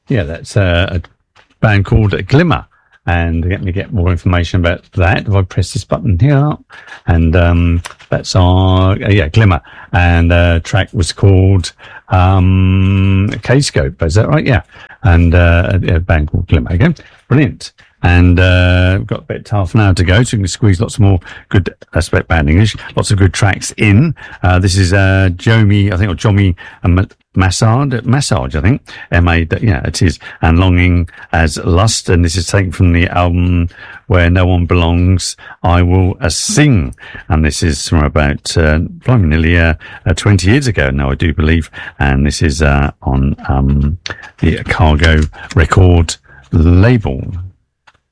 Yeah, that's a band called Glimmer. And let me get more information about that. If I press this button here, and that's our Glimmer, and track was called K-Scope. Is that right? Yeah, and a band called Glimmer. Again, brilliant. And we've got a bit half an hour to go, so we can squeeze lots more good aspect band English, lots of good tracks in. This is Jomi, I think, or Jomi Massage, I think. Yeah, it is. And Longing as Lust. And this is taken from the album Where No One Belongs, I Will Sing. And this is from about, nearly 20 years ago now, I do believe. And this is on the Cargo record label.